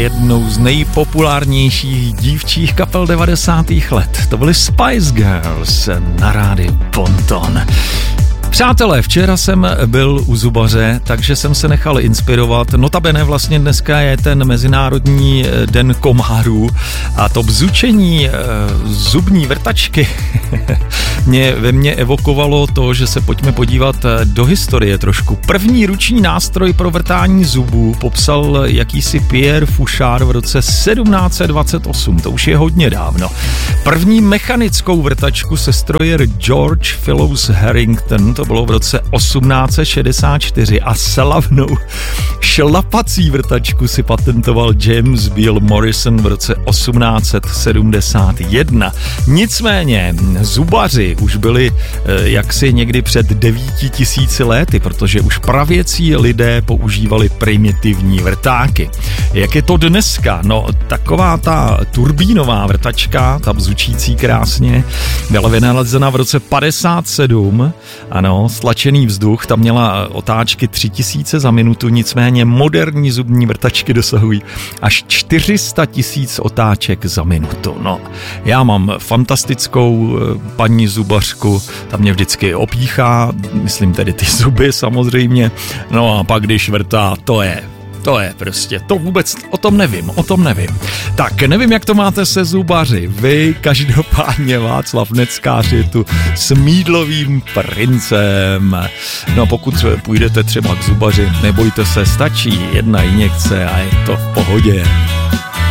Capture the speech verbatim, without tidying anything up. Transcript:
jednou z nejpopulárnějších dívčích kapel devadesátých let. To byly Spice Girls na rádiu Ponton. Přátelé, včera jsem byl u zubaře, takže jsem se nechal inspirovat. Notabene vlastně dneska je ten Mezinárodní den komárů a to bzučení e, zubní vrtačky mě, ve mně evokovalo to, že se pojďme podívat do historie trošku. První ruční nástroj pro vrtání zubů popsal jakýsi Pierre Fauchard v roce sedmnáct set dvacet osm, to už je hodně dávno. První mechanickou vrtačku sestrojer George Fellows Harrington, to bylo v roce osmnáct set šedesát čtyři a slavnou šlapací vrtačku si patentoval James Beale Morrison v roce osmnáct set sedmdesát jedna. Nicméně zubaři už byli eh, jaksi někdy před devíti tisíci lety, protože už pravěcí lidé používali primitivní vrtáky. Jak je to dneska? No, taková ta turbínová vrtačka, ta bzučící krásně, byla vynalezena v roce padesát sedm, ano, stlačený vzduch, tam měla otáčky tři tisíce za minutu, nicméně moderní zubní vrtačky dosahují až čtyři sta tisíc otáček za minutu. No, já mám fantastickou paní zubařku, ta mě vždycky opíchá, myslím tedy ty zuby samozřejmě, no a pak když vrtá, to je To je prostě, to vůbec, o tom nevím, o tom nevím. Tak, nevím, jak to máte se zubaři. Vy, každopádně Václav Neckář je tu s mýdlovým princem. No a pokud půjdete třeba k zubaři, nebojte se, stačí jedna injekce a je to v pohodě.